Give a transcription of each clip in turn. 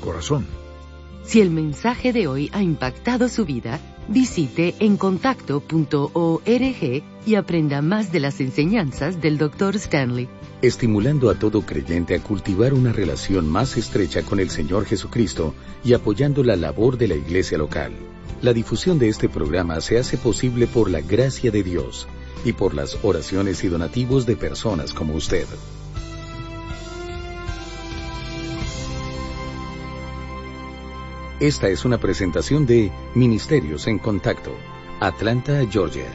corazón. Si el mensaje de hoy ha impactado su vida, visite encontacto.org y aprenda más de las enseñanzas del Dr. Stanley. Estimulando a todo creyente a cultivar una relación más estrecha con el Señor Jesucristo y apoyando la labor de la iglesia local. La difusión de este programa se hace posible por la gracia de Dios y por las oraciones y donativos de personas como usted. Esta es una presentación de Ministerios en Contacto, Atlanta, Georgia.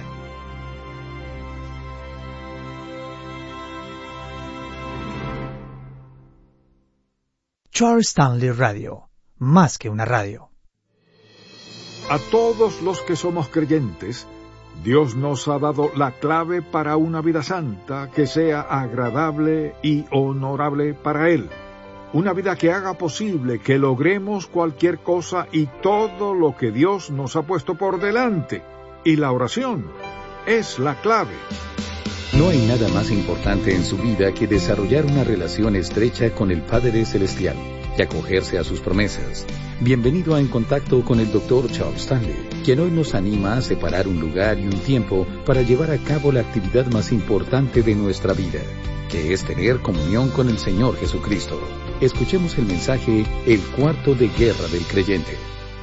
Charles Stanley Radio, más que una radio. A todos los que somos creyentes, Dios nos ha dado la clave para una vida santa que sea agradable y honorable para Él. Una vida que haga posible que logremos cualquier cosa y todo lo que Dios nos ha puesto por delante. Y la oración es la clave. No hay nada más importante en su vida que desarrollar una relación estrecha con el Padre Celestial y acogerse a sus promesas. Bienvenido a En Contacto con el Dr. Charles Stanley, quien hoy nos anima a separar un lugar y un tiempo para llevar a cabo la actividad más importante de nuestra vida, que es tener comunión con el Señor Jesucristo. Escuchemos el mensaje El cuarto de guerra del creyente.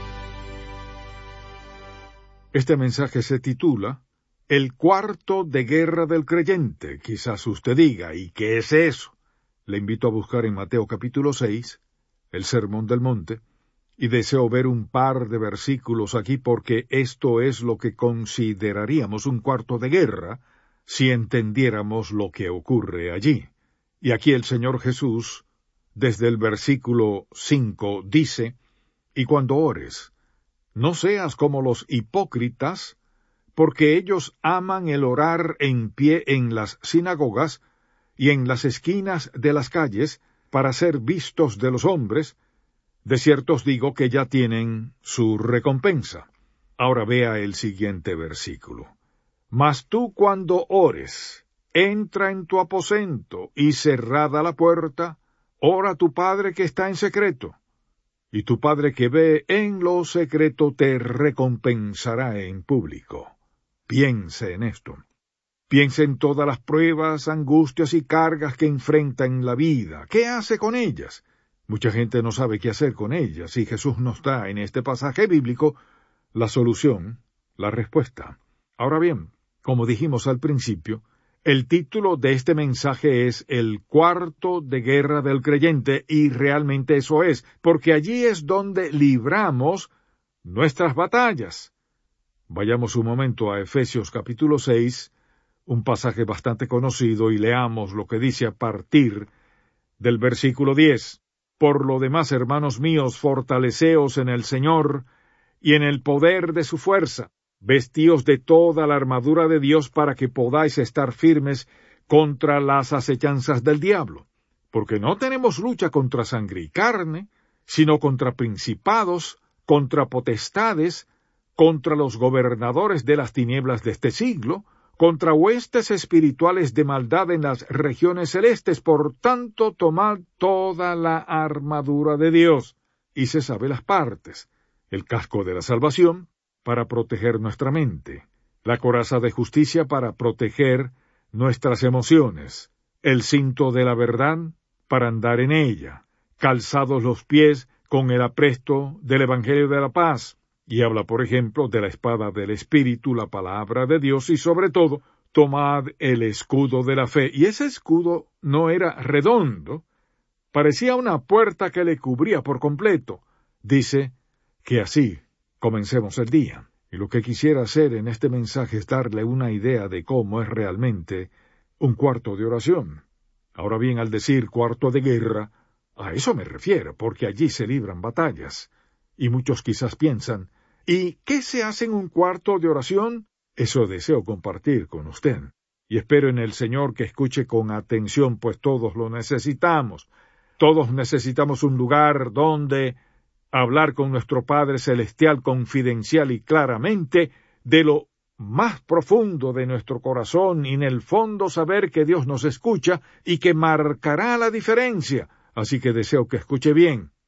Este mensaje se titula El cuarto de guerra del creyente. Quizás usted diga, ¿y qué es eso? Le invito a buscar en Mateo capítulo 6, el Sermón del Monte, y deseo ver un par de versículos aquí porque esto es lo que consideraríamos un cuarto de guerra si entendiéramos lo que ocurre allí. Y aquí el Señor Jesús, desde el versículo 5, dice, «Y cuando ores, no seas como los hipócritas, porque ellos aman el orar en pie en las sinagogas y en las esquinas de las calles para ser vistos de los hombres. De cierto os digo que ya tienen su recompensa». Ahora vea el siguiente versículo. «Mas tú cuando ores, entra en tu aposento y cerrada la puerta, ora a tu Padre que está en secreto, y tu Padre que ve en lo secreto te recompensará en público». Piense en esto. Piense en todas las pruebas, angustias y cargas que enfrenta en la vida. ¿Qué hace con ellas? Mucha gente no sabe qué hacer con ellas, y Jesús nos da en este pasaje bíblico la solución, la respuesta. Ahora bien, como dijimos al principio, el título de este mensaje es El cuarto de guerra del creyente, y realmente eso es, porque allí es donde libramos nuestras batallas. Vayamos un momento a Efesios capítulo 6, un pasaje bastante conocido, y leamos lo que dice a partir del versículo 10. «Por lo demás, hermanos míos, fortaleceos en el Señor y en el poder de su fuerza. Vestíos de toda la armadura de Dios para que podáis estar firmes contra las acechanzas del diablo. Porque no tenemos lucha contra sangre y carne, sino contra principados, contra potestades, contra los gobernadores de las tinieblas de este siglo, contra huestes espirituales de maldad en las regiones celestes. Por tanto, tomad toda la armadura de Dios». Y se sabe las partes: el casco de la salvación, para proteger nuestra mente; la coraza de justicia, para proteger nuestras emociones; el cinto de la verdad, para andar en ella; calzados los pies con el apresto del Evangelio de la paz. Y habla, por ejemplo, de la espada del Espíritu, la palabra de Dios, y sobre todo, tomad el escudo de la fe. Y ese escudo no era redondo, parecía una puerta que le cubría por completo. Dice que así comencemos el día. Y lo que quisiera hacer en este mensaje es darle una idea de cómo es realmente un cuarto de oración. Ahora bien, al decir cuarto de guerra, a eso me refiero, porque allí se libran batallas. Y muchos quizás piensan, ¿y qué se hace en un cuarto de oración? Eso deseo compartir con usted. Y espero en el Señor que escuche con atención, pues todos lo necesitamos. Todos necesitamos un lugar donde hablar con nuestro Padre Celestial confidencial y claramente de lo más profundo de nuestro corazón, y en el fondo saber que Dios nos escucha y que marcará la diferencia. Así que deseo que escuche bien.